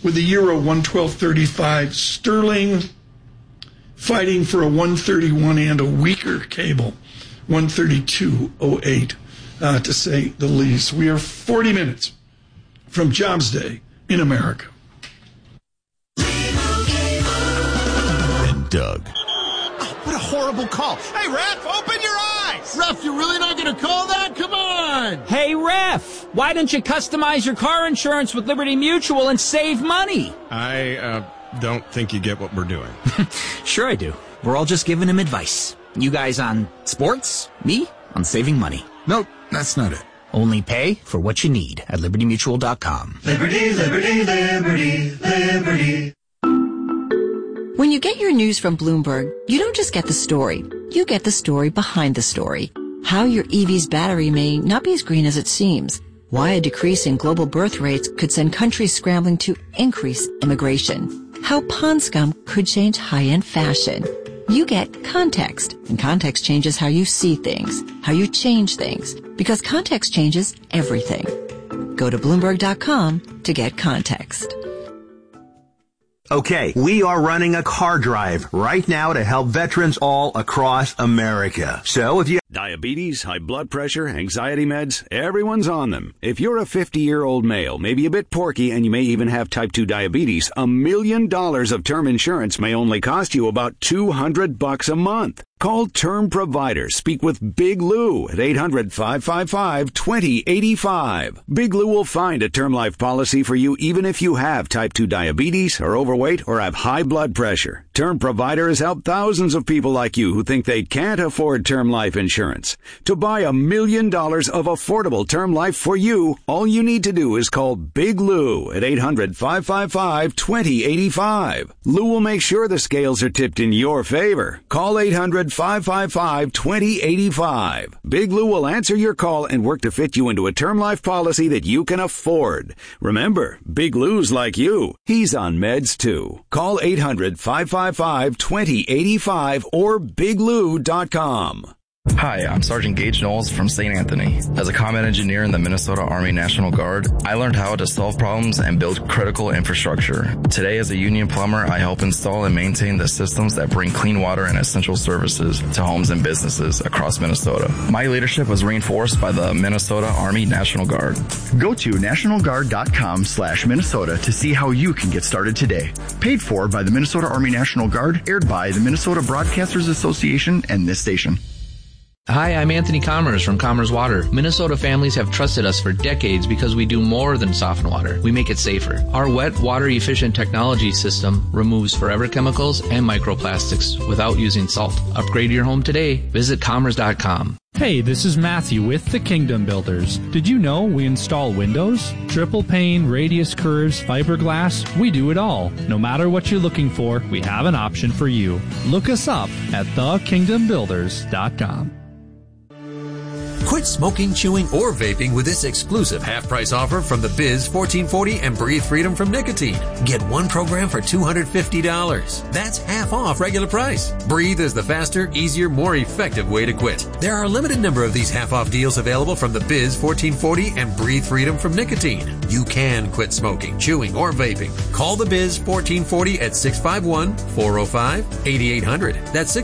with the euro 112.35. Sterling fighting for a 131 and a weaker cable, 132.08, to say the least. We are 40 minutes from Jobs Day in America. And Doug. Oh, what a horrible call. Hey, Ref, open your eyes. Ref, you're really not going to call that? Come on. Hey, Ref, why don't you customize your car insurance with Liberty Mutual and save money? I don't think you get what we're doing. Sure I do. We're all just giving him advice. You guys on sports, me on saving money. Nope, that's not it. Only pay for what you need at LibertyMutual.com. Liberty, liberty, liberty, liberty. When you get your news from Bloomberg, you don't just get the story. You get the story behind the story. How your EV's battery may not be as green as it seems. Why a decrease in global birth rates could send countries scrambling to increase immigration. How pond scum could change high-end fashion. You get context, and context changes how you see things, how you change things, because context changes everything. Go to Bloomberg.com to get context. Okay, we are running a car drive right now to help veterans all across America. So if you diabetes, high blood pressure, anxiety meds, everyone's on them. If you're a 50-year-old male, maybe a bit porky, and you may even have type 2 diabetes, $1 million of term insurance may only cost you about $200 a month. Call Term Provider. Speak with Big Lou at 800-555-2085. Big Lou will find a term life policy for you even if you have type 2 diabetes, are overweight, or have high blood pressure. Term Provider has helped thousands of people like you who think they can't afford term life insurance. To buy $1 million of affordable term life for you, all you need to do is call Big Lou at 800-555-2085. Lou will make sure the scales are tipped in your favor. Call 800-555-2085. Big Lou will answer your call and work to fit you into a term life policy that you can afford. Remember, Big Lou's like you. He's on meds too. Call 800-555-2085 or biglou.com. Hi, I'm Sergeant Gage Knowles from St. Anthony. As a combat engineer in the Minnesota Army National Guard, I learned how to solve problems and build critical infrastructure. Today, as a union plumber, I help install and maintain the systems that bring clean water and essential services to homes and businesses across Minnesota. My leadership was reinforced by the Minnesota Army National Guard. Go to nationalguard.com/Minnesota to see how you can get started today. Paid for by the Minnesota Army National Guard, aired by the Minnesota Broadcasters Association and this station. Hi, I'm Anthony Commerce from Commerce Water. Minnesota families have trusted us for decades because we do more than soften water. We make it safer. Our wet, water-efficient technology system removes forever chemicals and microplastics without using salt. Upgrade your home today. Visit commerce.com. Hey, this is Matthew with the Kingdom Builders. Did you know we install windows? Triple pane, radius curves, fiberglass, we do it all. No matter what you're looking for, we have an option for you. Look us up at thekingdombuilders.com. Quit smoking, chewing, or vaping with this exclusive half-price offer from the Biz 1440 and Breathe Freedom from Nicotine. Get one program for $250. That's half off regular price. Breathe is the faster, easier, more effective way to quit. There are a limited number of these half-off deals available from the Biz 1440 and Breathe Freedom from Nicotine. You can quit smoking, chewing, or vaping. Call the Biz 1440 at 651-405-8800. That's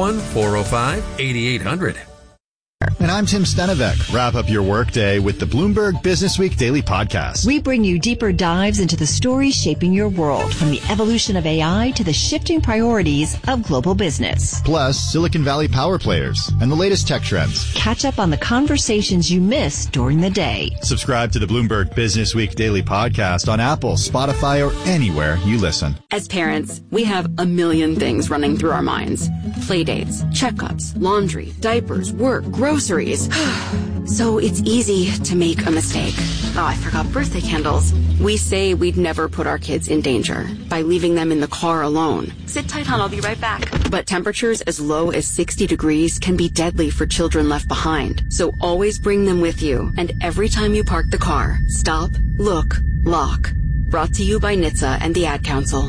651-405-8800. And I'm Tim Stenevec. Wrap up your workday with the Bloomberg Business Week Daily Podcast. We bring you deeper dives into the stories shaping your world, from the evolution of AI to the shifting priorities of global business. Plus, Silicon Valley power players and the latest tech trends. Catch up on the conversations you missed during the day. Subscribe to the Bloomberg Business Week Daily Podcast on Apple, Spotify, or anywhere you listen. As parents, we have a million things running through our minds. Playdates, checkups, laundry, diapers, work, groceries. So it's easy to make a mistake. Oh, I forgot birthday candles. We say we'd never put our kids in danger by leaving them in the car alone. Sit tight, hon, I'll be right back. But temperatures as low as 60 degrees can be deadly for children left behind. So always bring them with you. And every time you park the car, stop, look, lock. Brought to you by NHTSA and the Ad Council.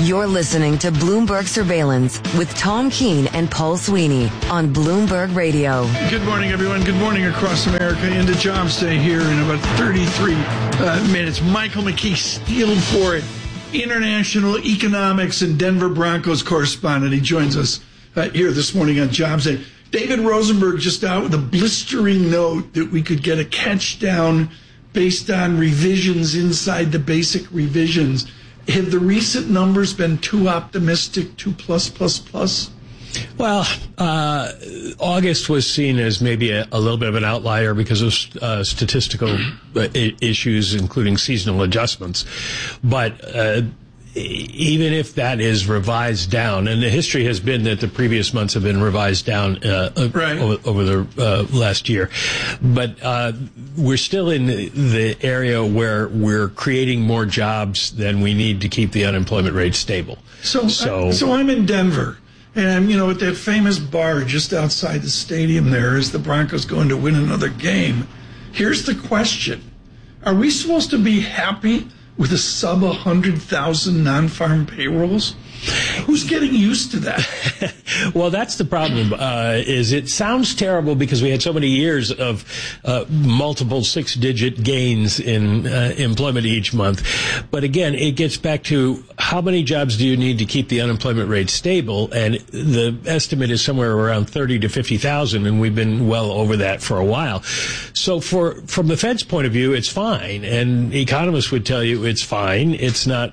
You're listening to Bloomberg Surveillance with Tom Keene and Paul Sweeney on Bloomberg Radio. Good morning, everyone. Good morning across America. Into Jobs Day here in about 33 minutes. Michael McKee, stealing for it. International economics and Denver Broncos correspondent. He joins us here this morning on Jobs Day. David Rosenberg just out with a blistering note that we could get a catch down based on revisions inside the basic revisions. Have the recent numbers been too optimistic, too plus? Well, August was seen as maybe a little bit of an outlier because of statistical issues, including seasonal adjustments. But even if that is revised down, and the history has been that the previous months have been revised down over the last year, but we're still in the area where we're creating more jobs than we need to keep the unemployment rate stable. So I'm in Denver, and I'm at that famous bar just outside the stadium there as the Broncos going to win another game. Here's the question: are we supposed to be happy with a sub 100,000 non-farm payrolls? Who's getting used to that? Well, that's the problem, is it sounds terrible because we had so many years of multiple six-digit gains in employment each month. But again, it gets back to how many jobs do you need to keep the unemployment rate stable? And the estimate is somewhere around 30 to 50,000, and we've been well over that for a while. So from the Fed's point of view, it's fine. And economists would tell you it's fine. It's not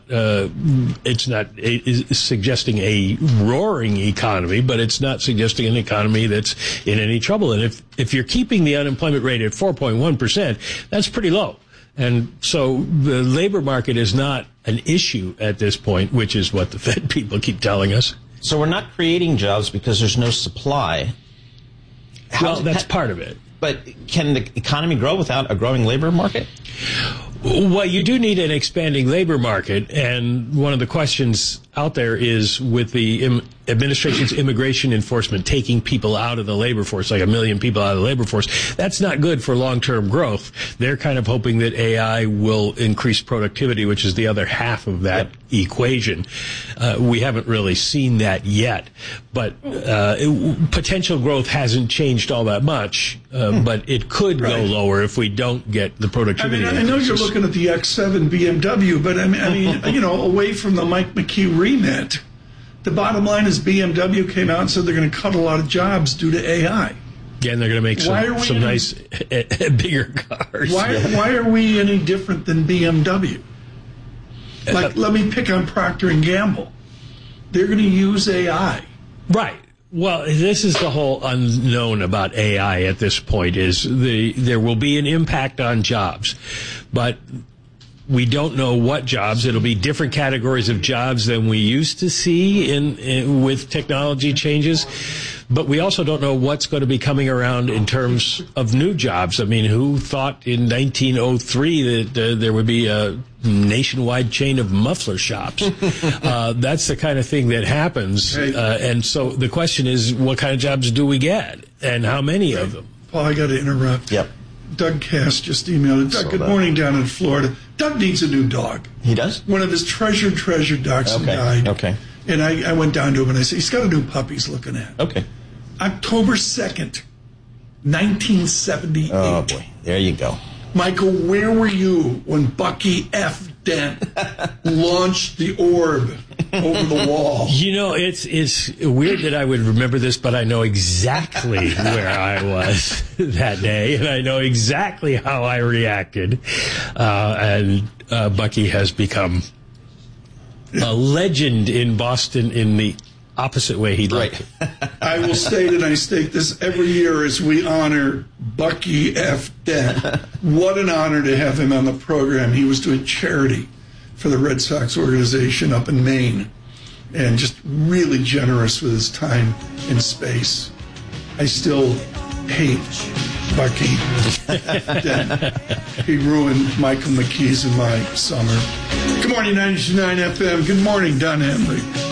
suggesting a roaring economy, but it's not suggesting an economy that's in any trouble. And if you're keeping the unemployment rate at 4.1%, that's pretty low. And so the labor market is not an issue at this point, which is what the Fed people keep telling us. So we're not creating jobs because there's no supply. Well, that's part of it. But can the economy grow without a growing labor market? Well, you do need an expanding labor market, and one of the questions out there is with the administration's immigration enforcement taking people out of the labor force, like 1 million people out of the labor force. That's not good for long-term growth. They're kind of hoping that AI will increase productivity, which is the other half of that equation. We haven't really seen that yet, but potential growth hasn't changed all that much, but it could go lower if we don't get the productivity. I know you're looking at the X7 BMW, but I mean, away from the Mike McKee remit, the bottom line is BMW came out and said they're going to cut a lot of jobs due to AI. Yeah, and they're going to make some nice, bigger cars. Why are we any different than BMW? Like, let me pick on Procter & Gamble. They're going to use AI. Right. Well, this is the whole unknown about AI at this point, is there will be an impact on jobs, but we don't know what jobs. It'll be different categories of jobs than we used to see with technology changes. But we also don't know what's going to be coming around in terms of new jobs. I mean, who thought in 1903 that there would be a nationwide chain of muffler shops? That's the kind of thing that happens. And so the question is, what kind of jobs do we get, and how many of them? Paul, I got to interrupt. Yep. Doug Cass just emailed. Doug, good morning down in Florida. Doug needs a new dog. He does? One of his treasured dachshund died. Okay. And I went down to him and I said, he's got a new puppy he's looking at. Okay. October 2nd, 1978. Oh, boy. There you go. Michael, where were you when Bucky F. Dent launched the orb over the wall? It's weird that I would remember this, but I know exactly where I was that day, and I know exactly how I reacted. And Bucky has become a legend in Boston in the opposite way he'd like to. I will state, and I state this every year as we honor Bucky F. Dent. What an honor to have him on the program. He was doing charity for the Red Sox organization up in Maine, and just really generous with his time and space. I still hate Bucky Dent. He ruined Michael McKee's and my summer. Good morning, 92.9 FM. Good morning, Don Henley.